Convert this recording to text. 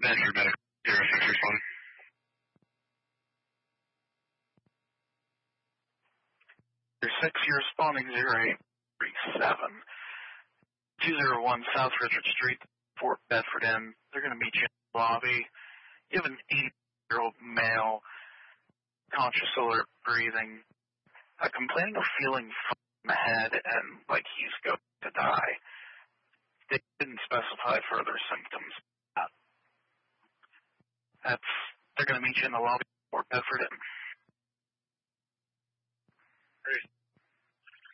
Bedford Medical 0661. You're 6, you're responding 0837. 201 South Richard Street, Fort Bedford Inn. They're going to meet you in the lobby. You have an 80-year-old male, conscious alert breathing, complaining of feeling in the head and like he's going to die. They didn't specify further symptoms. They're going to meet you in the lobby of Fort Bedford Inn.